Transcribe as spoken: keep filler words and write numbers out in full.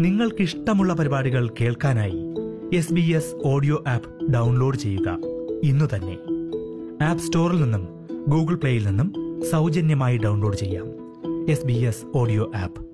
നിങ്ങൾക്കിഷ്ടമുള്ള പരിപാടികൾ കേൾക്കാനായി S B S audio app download ചെയ്യുക. ഇന്നു തന്നെ ആപ്പ് സ്റ്റോറിൽ നിന്നും ഗൂഗിൾ പ്ലേയിൽ നിന്നും സൗജന്യമായി ഡൗൺലോഡ് ചെയ്യാം. S B S audio app.